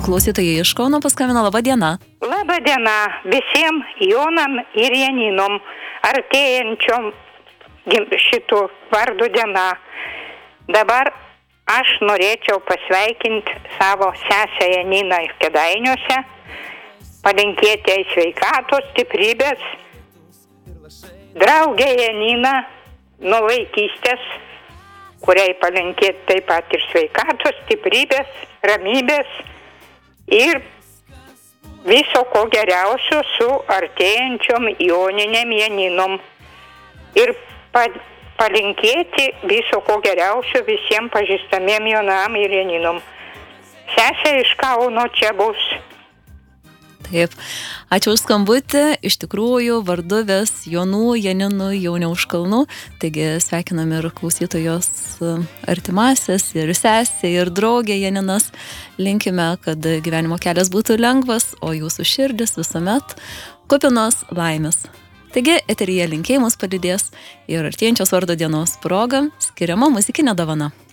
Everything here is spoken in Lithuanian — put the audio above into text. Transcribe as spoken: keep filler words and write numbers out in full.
klausytojai iš Kauno paskambino. Labą dieną. Labą dieną visiems Jonam ir Janinom, artėjančiom šitų vardų diena. Dabar aš norėčiau pasveikinti savo sesę Janiną iš Kėdainiuose, palinkėti jai sveikatos, stiprybės. Draugė Janina nuo vaikystės, kuriai palinkėti taip pat ir sveikatos, stiprybės, ramybės ir viso ko geriausio su artėjančiom Joninėm Janinom. Ir pa, palinkėti viso ko geriausio visiems pažįstamiem Jonam ir Janinom. Sesė iš Kauno čia bus. Taip, ačiū už skambutį. Iš tikrųjų, varduvės Jonų, Janinų jau ne už kalnų. Taigi sveikinam ir klausytojos artimasias, ir sesė, ir draugė Janinas. Linkime, kad gyvenimo kelias būtų lengvas, o jūsų širdis visuomet kupinos laimės. Taigi, eteryje linkėjimus palydės ir artėjančios vardo dienos proga skiriama muzikinė dovana.